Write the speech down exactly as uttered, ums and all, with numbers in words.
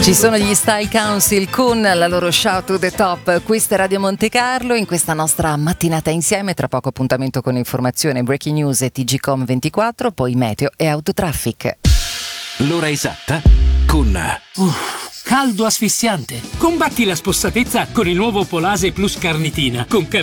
Ci sono gli Style Council con la loro Shout to the Top. Questa è Radio Monte Carlo in questa nostra mattinata insieme. Tra poco appuntamento con informazione, breaking news e T G Com ventiquattro, poi meteo e autotraffic. L'ora esatta con Uff, caldo asfissiante. Combatti la spossatezza con il nuovo Polase Plus Carnitina con